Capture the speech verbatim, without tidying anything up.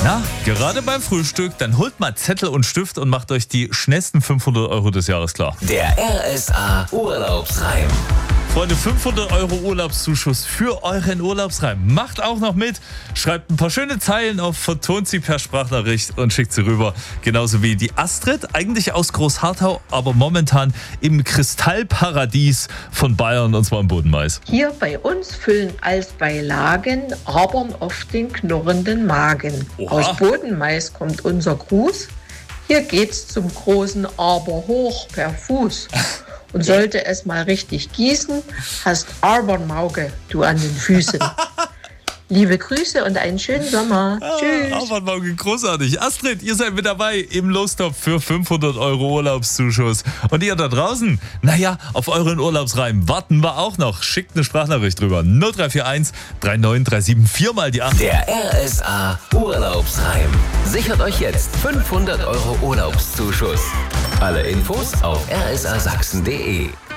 Na, gerade beim Frühstück, dann holt mal Zettel und Stift und macht euch die schnellsten fünfhundert Euro des Jahres klar. Der R S A Urlaubsreim. Freunde, fünfhundert Euro Urlaubszuschuss für euren Urlaubsreim. Macht auch noch mit. Schreibt ein paar schöne Zeilen auf, vertont sie per Sprachnachricht und schickt sie rüber. Genauso wie die Astrid, eigentlich aus Großharthau, aber momentan im Kristallparadies von Bayern, und zwar im Bodenmais. Hier bei uns füllen als Beilagen Abern oft den knurrenden Magen. Oha. Aus Bodenmais kommt unser Gruß. Hier geht's zum großen Aber hoch per Fuß. Und sollte es mal richtig gießen, hast Abernmauge du an den Füßen. Liebe Grüße und einen schönen Sommer. Ah, Tschüss. Abernmauge, großartig. Astrid, ihr seid mit dabei im Lostopf für fünfhundert Euro Urlaubszuschuss. Und ihr da draußen, naja, auf euren Urlaubsreim warten wir auch noch. Schickt eine Sprachnachricht drüber. null drei vier eins drei neun drei sieben vier mal die acht. Der R S A Urlaubsreim. Sichert euch jetzt fünfhundert Euro Urlaubszuschuss. Alle Infos auf r s a sachsen punkt d e.